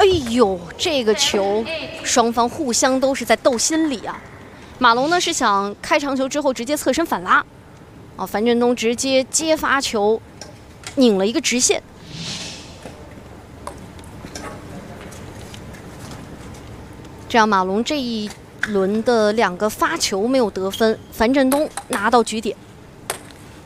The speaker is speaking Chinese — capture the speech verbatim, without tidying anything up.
哎呦，这个球，双方互相都是在斗心理啊。马龙呢是想开长球之后直接侧身反拉，啊，樊振东直接接发球，拧了一个直线。这样马龙这一轮的两个发球没有得分，樊振东拿到局点。